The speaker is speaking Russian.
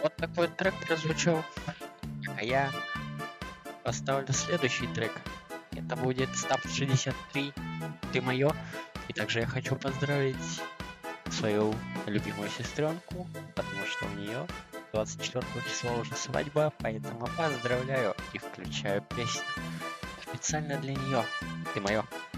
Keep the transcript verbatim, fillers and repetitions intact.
Вот такой трек прозвучал. А я поставлю следующий трек. Это будет Став шестьдесят три. Ты моё. И также я хочу поздравить свою любимую сестренку, потому что у нее двадцать четвёртого числа уже свадьба, поэтому поздравляю и включаю песню специально для нее. Ты моё.